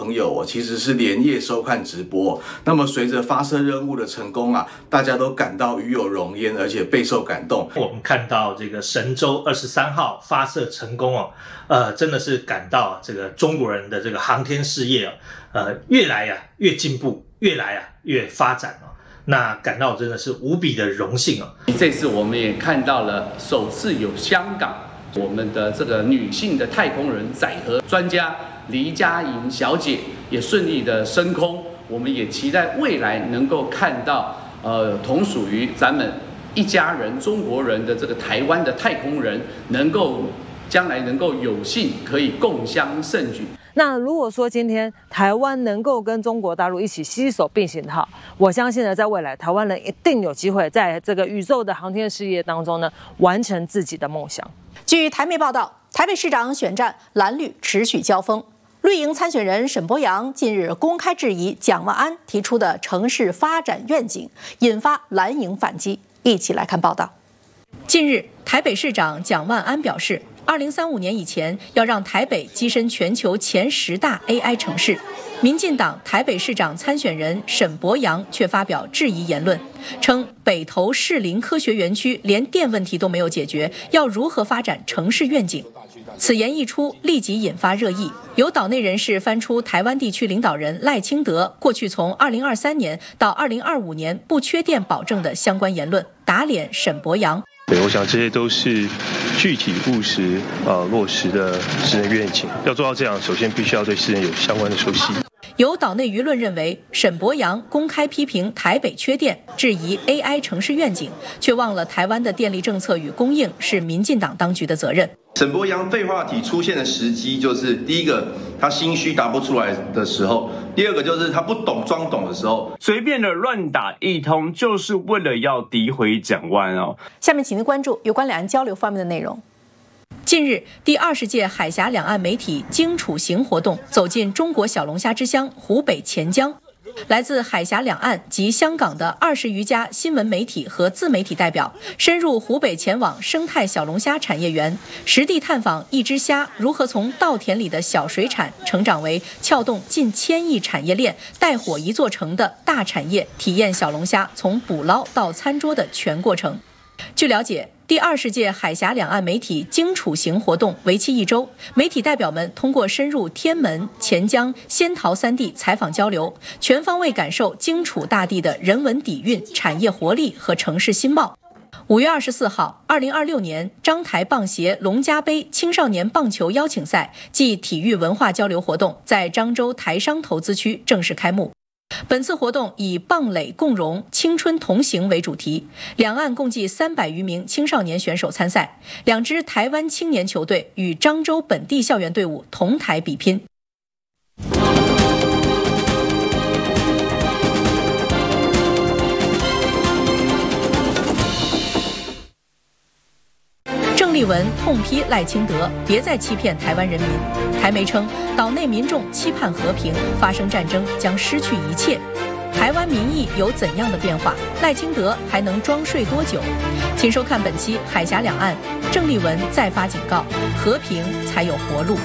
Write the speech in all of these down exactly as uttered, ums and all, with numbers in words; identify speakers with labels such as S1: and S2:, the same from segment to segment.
S1: 朋友哦，其实是连夜收看直播。那么随着发射任务的成功啊，大家都感到与有荣焉，而且备受感动。
S2: 我们看到这个神舟二十三号发射成功哦，呃，真的是感到这个中国人的这个航天事业哦，呃，越来啊越进步，越来啊越发展哦。那感到真的是无比的荣幸哦。
S3: 这次我们也看到了首次有香港我们的这个女性的太空人载荷专家黎佳莹小姐也顺利的升空，我们也期待未来能够看到呃同属于咱们一家人中国人的这个台湾的太空人能够将来能够有幸可以共襄盛举。
S4: 那如果说今天台湾能够跟中国大陆一起携手并行的话，我相信呢，在未来台湾人一定有机会在这个宇宙的航天事业当中呢，完成自己的梦想。
S5: 据台媒报道，台北市长选战蓝绿持续交锋，绿营参选人沈伯洋近日公开质疑蒋万安提出的城市发展愿景，引发蓝营反击。一起来看报道。近日，台北市长蒋万安表示，二零三五年以前要让台北跻身全球前十大 A I 城市。民进党台北市长参选人沈伯洋却发表质疑言论，称北投士林科学园区连电问题都没有解决，要如何发展城市愿景？此言一出，立即引发热议。有岛内人士翻出台湾地区领导人赖清德过去从二零二三年到二零二五年不缺电保证的相关言论，打脸沈伯洋。
S6: 对，我想这些都是具体务实、呃落实的施政愿景。要做到这样，首先必须要对施政有相关的熟悉。
S5: 有岛内舆论认为，沈伯洋公开批评台北缺电，质疑 A I 城市愿景，却忘了台湾的电力政策与供应是民进党当局的责任。
S7: 沈伯洋废话题出现的时机，就是第一个他心虚答不出来的时候，第二个就是他不懂装懂的时候，
S8: 随便的乱打一通，就是为了要诋毁蒋万哦。
S5: 下面请您关注有关两岸交流方面的内容。近日，第二十届海峡两岸媒体荆楚行活动走进中国小龙虾之乡湖北潜江。来自海峡两岸及香港的二十余家新闻媒体和自媒体代表深入湖北前往生态小龙虾产业园，实地探访一只虾如何从稻田里的小水产成长为撬动近千亿产业链、带火一座城的大产业，体验小龙虾从捕捞到餐桌的全过程。据了解，第二十届海峡两岸媒体荆楚行活动为期一周，媒体代表们通过深入天门、潜江、仙桃三地采访交流，全方位感受荆楚大地的人文底蕴、产业活力和城市新貌。五月二十四号，二零二六年章台棒协龙家杯青少年棒球邀请赛暨体育文化交流活动在漳州台商投资区正式开幕。本次活动以棒垒共荣、青春同行为主题，两岸共计三百余名青少年选手参赛，两支台湾青年球队与漳州本地校园队伍同台比拼。郑丽文痛批赖清德别再欺骗台湾人民。台媒称，岛内民众期盼和平，发生战争将失去一切。台湾民意有怎样的变化？赖清德还能装睡多久？请收看本期《海峡两岸》，郑丽文再发警告：和平才有活路。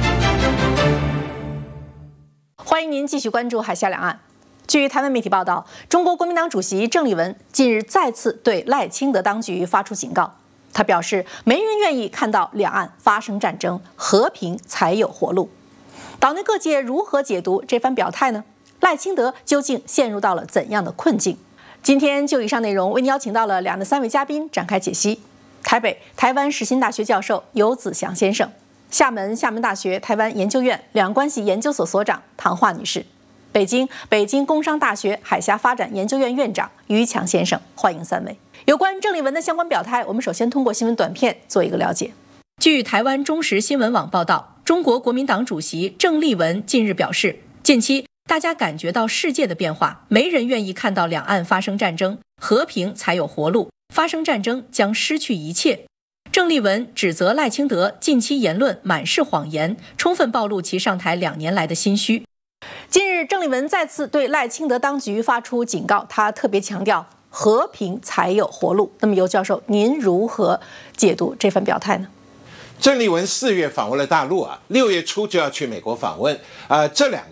S5: 欢迎您继续关注《海峡两岸》。据台湾媒体报道，中国国民党主席郑丽文近日再次对赖清德当局发出警告。他表示，没人愿意看到两岸发生战争，和平才有活路。岛内各界如何解读这番表态呢？赖清德究竟陷入到了怎样的困境？今天就以上内容为您邀请到了两岸的三位嘉宾展开解析。台北台湾世新大学教授游子祥先生，厦门厦门大学台湾研究院两岸关系研究所所长唐华女士，北京北京工商大学海峡发展研究院院长于强先生，欢迎三位。有关郑丽文的相关表态，我们首先通过新闻短片做一个了解。据台湾中时新闻网报道，中国国民党主席郑丽文近日表示，近期大家感觉到世界的变化，没人愿意看到两岸发生战争，和平才有活路，发生战争将失去一切。郑丽文指责赖清德近期言论满是谎言，充分暴露其上台两年来的心虚。近日，郑丽文再次对赖清德当局发出警告，他特别强调和平才有活路。那么游教授，您如何解读这份表态呢？
S9: 郑丽文四月访问了大陆啊，六月初就要去美国访问啊、呃，这两个